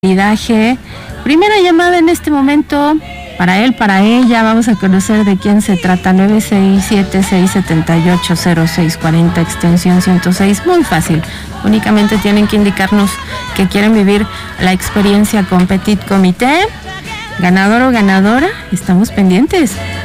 maridaje. Primera llamada en este momento, para él, para ella, vamos a conocer de quién se trata. 967-678-0640, extensión 106, muy fácil. Únicamente tienen que indicarnos que quieren vivir la experiencia con Petit Comité. Ganador o ganadora, estamos pendientes.